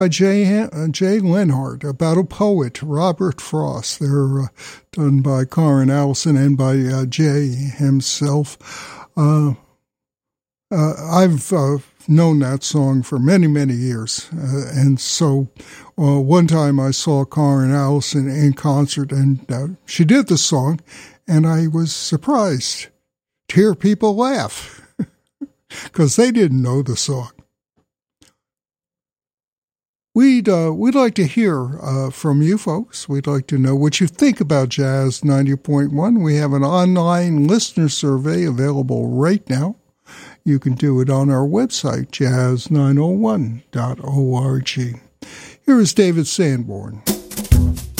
Jay Lenhart, about a poet, Robert Frost. They're done by Karin Allison and by Jay himself. I've known that song for many, many years. And so one time I saw Karin Allison in concert, and she did the song, and I was surprised to hear people laugh because they didn't know the song. We'd like to hear from you folks. We'd like to know what you think about Jazz 90.1. We have an online listener survey available right now. You can do it on our website, jazz901.org. Here is David Sanborn.